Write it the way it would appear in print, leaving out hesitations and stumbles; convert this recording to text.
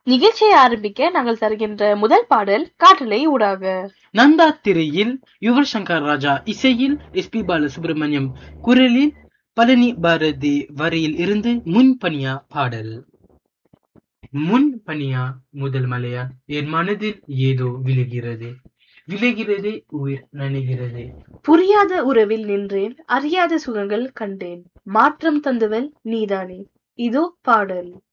நிகழ்ச்சியை ஆரம்பிக்க நாங்கள் தருகின்ற முதல் பாடல் காற்றலை ஊடாக. நந்தா திரையில் யுவன் சங்கர் ராஜா இசையில் எஸ்பி பாலசுப்ரமணியம் குரலில் பழனி பாரதி வரியில் இருந்து முன்பனியா பாடல். முன்பனியா முதல் மலையா என் மனதில் ஏதோ விழுகிறது, விழுகிறது உயிர் நனைகிறது. புரியாத உறவில் நின்றேன், அறியாத சுகங்கள் கண்டேன், மாற்றம் தந்தவள் நீதானே. இதோ பாடல்.